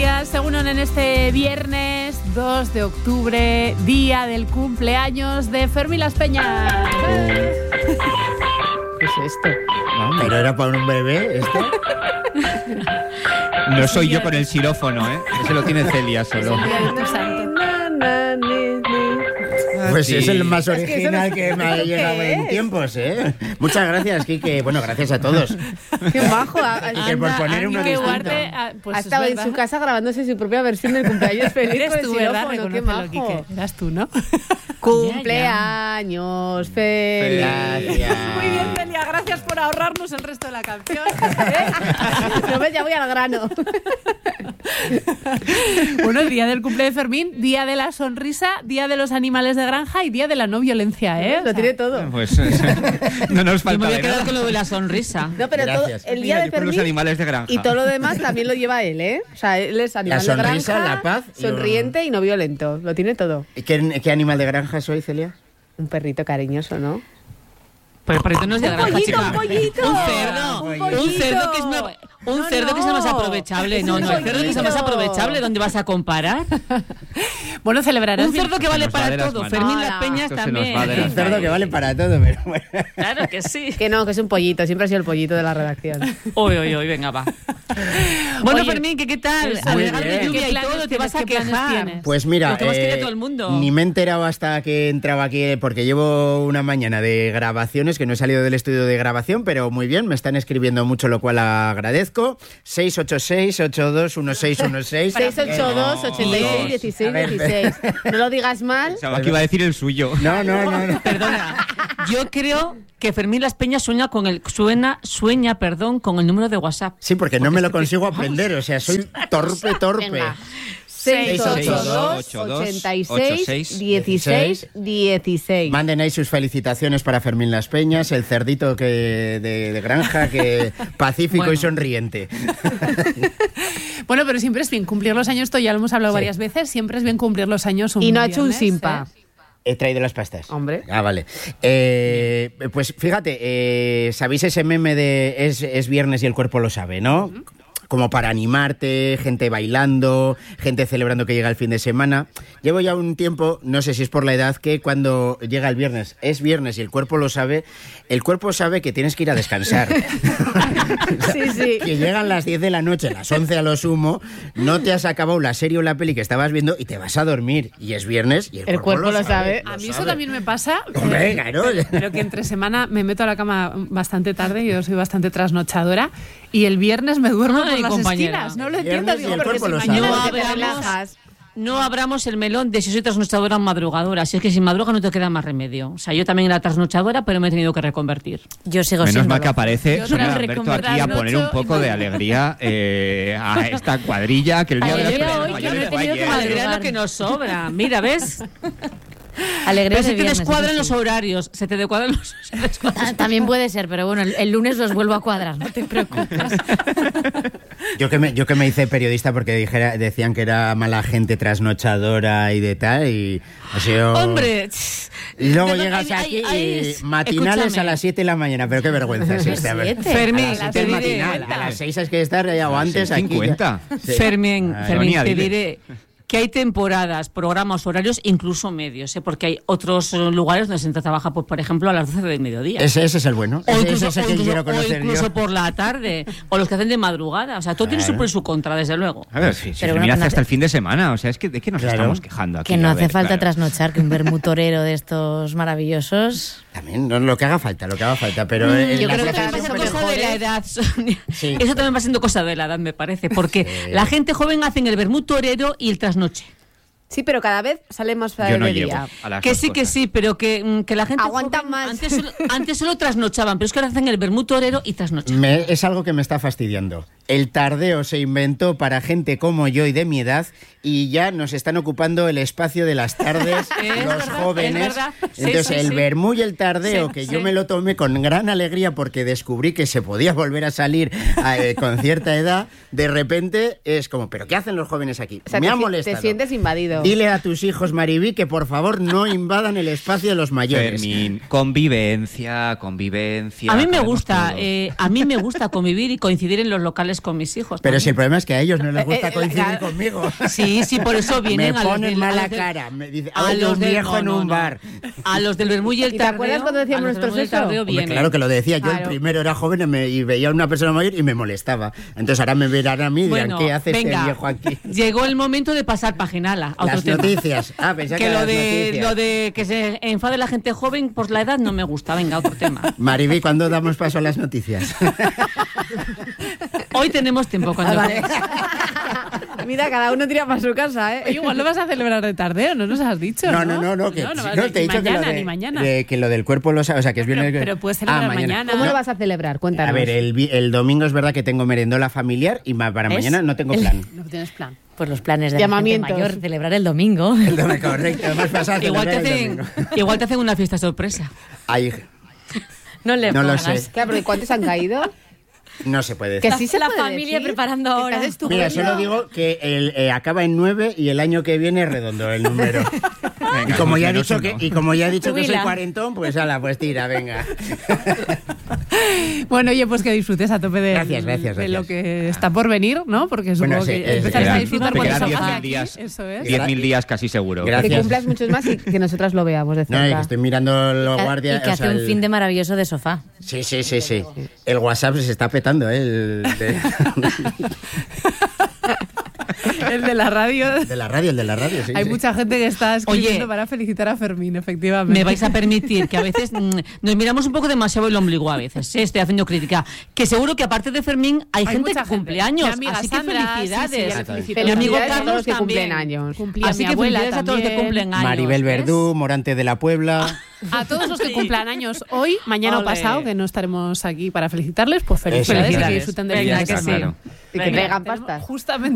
días. Según en este viernes 2 de octubre, día del cumpleaños de Fermín Las Peñas. ¿Qué es esto? No, pero era para un bebé esto. No soy yo con el xilófono, ¿eh? Ese lo tiene Celia solo. Pues es el más original que me ha llegado en tiempos, ¿eh? Muchas gracias, Quique. Bueno, gracias a todos. Qué bajo. Quique, por poner uno distinto. Ha estado en su casa grabándose su propia versión del cumpleaños feliz. Eres tú, ¿verdad? Qué majo. Quique. Eras tú, ¿no? Cumpleaños feliz. Gracias. Muy bien, Celia. Gracias por ahorrarnos el resto de la canción. No ves, ya voy al grano. Bueno, el día del cumple de Fermín, día de la sonrisa, día de los animales de granja y día de la no violencia, ¿eh? Lo tiene todo. Pues no nos falta. Yo me voy a de quedar nada. con lo de la sonrisa. No, pero todo, Gracias. el día Mira, de yo con los Fermín animales de granja. y todo lo demás también lo lleva él, ¿eh? O sea, él es animal La de sonrisa, granja, la paz y sonriente y no violento. Lo tiene todo. ¿Qué animal de granja soy, Celia? Un perrito cariñoso, ¿no? Pero el perrito no es de granja, pollito, chica. un pollito. Un cerdo. Un Un pollito. cerdo que es un No, cerdo que es el más no. aprovechable. Es No, un no, el cerdo que es el más pollito. aprovechable. ¿Dónde vas a comparar? Bueno, celebrarás Un cerdo que vale nos va para de las todo. manos. Fermín Hola. Las Peñas Esto se nos va de también. Un cerdo que vale para todo, pero bueno. Claro que sí. Que no, que es un pollito. Siempre ha sido el pollito de la redacción. Hoy, venga, va. Bueno, Oye, Fermín, ¿qué tal? pues, muy Alegar de bien. lluvia ¿Qué y planes todo, te tienes? vas a ¿Qué planes quejar. tienes? Pues mira, Lo que más quiere todo el mundo. ni me he enterado hasta que entraba aquí, porque llevo una mañana de grabaciones, que no he salido del estudio de grabación, pero muy bien, me están escribiendo mucho, lo cual agradezco. 686-821616. 682 86 16 16. No lo digas mal. Pensaba que iba a decir el suyo. No. Perdona, yo creo que Fermín Las Peñas sueña con el número de WhatsApp. Sí, porque no me lo consigo aprender, o sea, soy torpe. Venga. 682 86 16 16. Manden ahí sus felicitaciones para Fermín Las Peñas, el cerdito de granja, que pacífico Bueno. y sonriente. Bueno, pero siempre es bien cumplir los años, esto ya lo hemos hablado varias veces, siempre es bien cumplir los años un Y no ha hecho un viernes, simpa. He traído las pastas. Hombre. Ah, vale. Pues fíjate, ¿sabéis ese meme de es viernes y el cuerpo lo sabe, no? Como para animarte, gente bailando, gente celebrando que llega el fin de semana. Llevo ya un tiempo, no sé si es por la edad, que cuando llega el viernes, es viernes y el cuerpo sabe que tienes que ir a descansar. Sí. Que llegan las 10 de la noche, las 11 a lo sumo, no te has acabado la serie o la peli que estabas viendo y te vas a dormir. Y es viernes y el cuerpo lo sabe. A mí eso también me pasa. Hombre, claro. Pero que entre semana me meto a la cama bastante tarde, yo soy bastante trasnochadora, y el viernes me duermo Ay, por las compañera. esquinas. No lo Viernes entiendo, y digo, el porque cuerpo si lo mañana sabe. te relajas. No abramos el melón de si soy trasnochadora o madrugadora. Si es que sin madruga no te queda más remedio. O sea, yo también era trasnochadora, pero me he tenido que reconvertir. Yo sigo Menos siendo. mal que aparece Yo Sonia tras Alberto aquí a poner un poco de alegría a esta cuadrilla que el día de los Alegría premios hoy, yo no he mayores fue tenido que ayer. madrugar. Alegría lo que nos sobra. Mira, ¿ves? Alegría Pero de se te viernes, descuadran eso los sí. horarios. Se te descuadran los También puede ser, pero bueno, el lunes los vuelvo a cuadrar, no te preocupes. Yo que me hice periodista porque decían que era mala gente trasnochadora y de tal, y ha sido... ¡Hombre! Y luego ¿De dónde- llegas aquí y ay, matinales escúchame. a las 7 de la mañana, pero qué vergüenza es este. A ver. Siete. Fermín, A las te 7 diré. matinal, a las 6 hay que estar ya o A las antes aquí. 6:50. Sí. Fermín, Ay, Fermín, Sonia, te dile. diré que hay temporadas, programas, horarios, incluso medios, ¿eh? Porque hay otros lugares donde se trabaja, pues, por ejemplo, a las 12 del mediodía. Ese es el bueno. O Ese incluso, es el que quiero conocer yo. por la tarde, o los que hacen de madrugada. O sea, todo tiene su Claro. pro y su contra, desde luego. A ver, si Pero Fermín bueno, hace no hasta hace- el fin de semana, o sea, es que ¿de qué nos Claro. estamos quejando aquí? Que no A hace ver, falta claro. trasnochar, que un vermut torero de estos maravillosos. También, no, lo que haga falta, pero... yo Pero creo que también cada va vez siendo somos cosa de la mejores. edad, Sonia. Sí. Eso también va siendo cosa de la edad, me parece. Porque la gente joven hacen el vermut torero y el trasnoche. Sí, pero cada vez sale más Yo de no día. llevo a las Que dos sí, que cosas. sí, pero que la gente Aguantan joven más. Antes solo trasnochaban, pero es que ahora hacen el vermut torero y trasnochan. Es algo que me está fastidiando. El tardeo se inventó para gente como yo y de mi edad y ya nos están ocupando el espacio de las tardes Es los verdad, jóvenes. es verdad. Sí, Entonces sí, el sí. vermú y el tardeo, Sí, que sí. yo me lo tomé con gran alegría porque descubrí que se podía volver a salir con cierta edad, de repente es como, ¿pero qué hacen los jóvenes aquí? O sea, me ha te molestado. sientes invadido. Dile a tus hijos, Maribí, que por favor no invadan el espacio de los mayores. Fermín, convivencia. A mí me podemos gusta, todos. a mí me gusta convivir y coincidir en los locales especiales con mis hijos. Pero también. si el problema es que a ellos no les gusta coincidir conmigo. Sí, por eso vienen me a los ponen del- mala a los del- cara. Me dicen, a los un del- viejo en no, un no. bar. A los del vermú y el ¿Y te tardeo. acuerdas cuando decíamos a los del nosotros vermú y el eso? tardeo Hombre, vienen. claro que lo decía. Yo Claro. el primero era joven y veía a una persona mayor y me molestaba. Entonces ahora me verán a mí y dirán, Bueno, ¿qué hace venga, este viejo aquí? llegó el momento de pasar paginala a otro Las tema. noticias. Ah, pensaba que Que las lo noticias. de que se enfade la gente joven por la edad no me gusta. Venga, otro tema. Mariby, ¿cuándo damos paso a las noticias? Hoy tenemos tiempo cuando Vale. Mira, cada uno tira para su casa, ¿eh? Oye, igual lo vas a celebrar de tardeo, ¿no nos has dicho? No, que no, te he dicho que mañana, ni mañana. que lo del cuerpo lo sabe, o sea, que es bien... Pero puedes celebrar mañana. ¿Cómo No. lo vas a celebrar? Cuéntanos. A ver, el domingo es verdad que tengo merendola familiar y para ¿Ves? mañana no tengo plan. No tienes plan. Pues los planes de la gente Llamamientos. mayor, celebrar el domingo. El domingo, correcto. Hemos pasado a igual te celebrar el hacen, domingo. igual te hacen una fiesta sorpresa. Ay, No le no lo pongas. sé. Claro, porque ¿cuántos han caído? No se puede Que decir. sí se La puede familia decir. preparando Que ahora. estás estupendo. Mira, solo digo que acaba en 9 y el año que viene es redondo el número. Venga, Y como ya he menos dicho uno. que soy Jubila. cuarentón, pues ala, pues tira, venga. Bueno, oye, pues que disfrutes a tope de, Gracias. de lo que está por venir, ¿no? Porque supongo Bueno, sí, que empezarás a quedan- disfrutar te cuando quedan salgas de 10.000 aquí. días. Eso es. 10.000 días casi seguro. Gracias. Que cumplas muchos más y que nosotras lo veamos de No, y que cerca. estoy mirando los guardias. Y que o hace sea, un fin de maravilloso de sofá. Sí. El WhatsApp se está petando, ¿eh? El de la radio. El de la radio, sí. Hay sí. mucha gente que está escribiendo Oye, para felicitar a Fermín, efectivamente. Me vais a permitir que a veces nos miramos un poco demasiado el ombligo a veces. Estoy haciendo crítica. Que seguro que aparte de Fermín hay gente mucha que gente. cumple años. Mi amiga Así Sandra, que felicidades. sí, ya le felicito. Mi amigo Felicidades a todos Carlos los que cumplen también. años. Cumplía Así mi que abuela felicidades a todos los que también. cumplen años. Maribel ¿ves? Verdú, Morante de la Puebla. A todos los que cumplan años hoy, mañana o Ole. pasado, que no estaremos aquí para felicitarles, pues felicidades y que Felicidades. disfruten del Venga, fin de que sí. semana. Claro. Y que Venga, traigan Tenemos pastas. Justamente